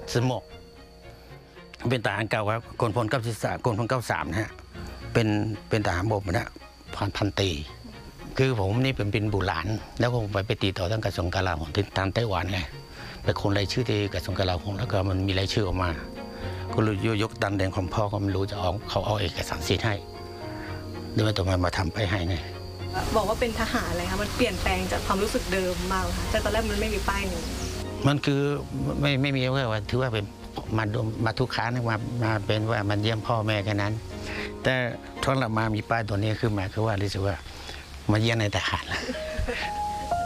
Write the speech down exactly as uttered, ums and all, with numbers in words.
สมกเป็นทหารเก่าครับกรมพลเก้าสิบสามกรมพลเก้าสามนะฮะเป็นเป็นทหารบกนะพันพันตีคือผมนี่เป็นเป็นบุหลานแล้วผมไปไปตีต่อทั้งกระทรวงกลาโหมที่ทางไต้หวันไงไปคนรายชื่อที่กระทรวงกลาโหมแล้วก็มันมีรายชื่อออกมาก็เลยยกดันแดงของพ่อก็ไม่รู้จะเอาเขาเอาเอกสารสิทธิ์ให้หรือว่าตัวมันมาทำไปให้ไงบอกว่าเป็นทหารอะไรคะมันเปลี่ยนแปลงจากความรู้สึกเดิมมากค่ะแต่ตอนแรกมันไม่มีป้ายนี้มันคือไม่ไม่มีว่าถือว่าเป็นมามาทุกครั้งมามาเป็นว่ามันเยี่ยมพ่อแม่แค่นั้นแต่ทอนหลังมามีป้ายตัวนี้ขึ้นมาคือว่ารู้สึกว่ามาเยี่ยมในทหาร